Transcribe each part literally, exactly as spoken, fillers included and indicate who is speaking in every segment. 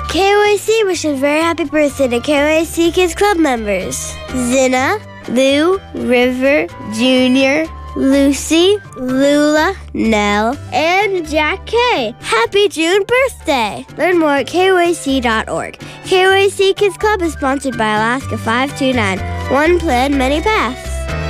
Speaker 1: K O A C wishes a very happy birthday to K O A C Kids Club members. Zinna, Lou, River, Junior, Lucy, Lula, Nell, and Jack K. Happy June birthday! Learn more at K O A C dot org. K O A C Kids Club is sponsored by Alaska five two nine. One plan, many paths.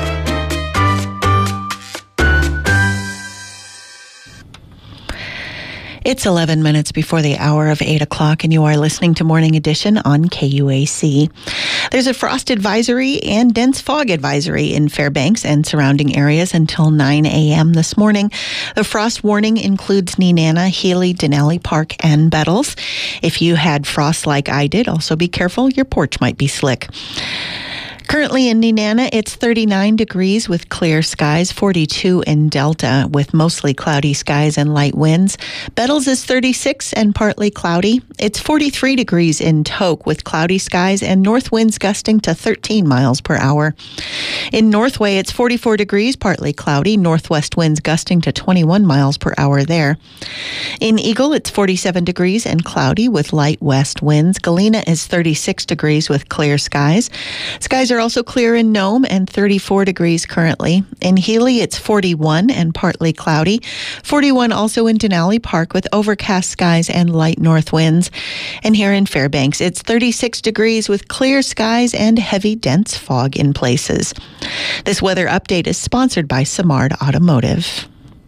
Speaker 2: It's eleven minutes before the hour of eight o'clock, and you are listening to Morning Edition on K U A C. There's a frost advisory and dense fog advisory in Fairbanks and surrounding areas until nine a.m. this morning. The frost warning includes Nenana, Healy, Denali Park, and Bettles. If you had frost like I did, also be careful. Your porch might be slick. Currently in Nenana, it's thirty-nine degrees with clear skies, forty-two in Delta with mostly cloudy skies and light winds. Bettles is thirty-six and partly cloudy. It's forty-three degrees in Tok with cloudy skies and north winds gusting to thirteen miles per hour. In Northway, it's forty-four degrees, partly cloudy, northwest winds gusting to twenty-one miles per hour there. In Eagle, it's forty-seven degrees and cloudy with light west winds. Galena is thirty-six degrees with clear skies. Skies are also clear in Nome and thirty-four degrees currently. In Healy, it's forty-one and partly cloudy. forty-one also in Denali Park with overcast skies and light north winds. And here in Fairbanks, it's thirty-six degrees with clear skies and heavy dense fog in places. This weather update is sponsored by Simard Automotive.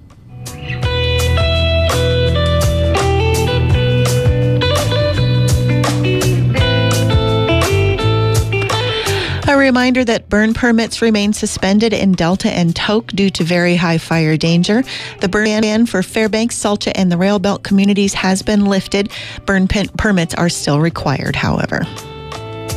Speaker 2: A reminder that burn permits remain suspended in Delta and Tok due to very high fire danger. The burn ban for Fairbanks, Salta, and the Rail Belt communities has been lifted. Burn permits are still required, however.